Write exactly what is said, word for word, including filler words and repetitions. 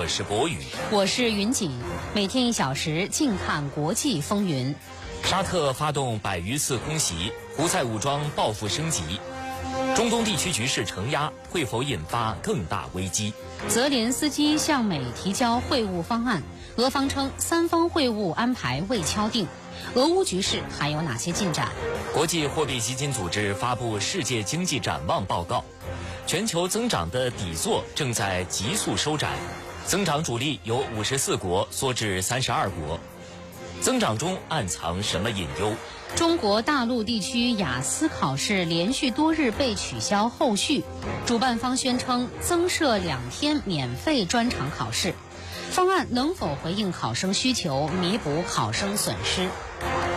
我是博宇， 我是云锦。每天一小时，静看国际风云。 沙特发动百余次空袭，胡塞武装报复升级。中东地区局势承压，会否引发更大危机？ 泽连斯基向美提交会晤方案，俄方称三方会晤安排未敲定。俄乌局势还有哪些进展？ 国际货币基金组织发布世界经济展望报告，全球增长的底座正在急速收窄，增长主力由五十四国缩至三十二国。增长中暗藏什么隐忧？ 中国大陆地区雅思考试连续多日被取消后续，主办方宣称增设两天免费专场考试，方案能否回应考生需求，弥补考生损失？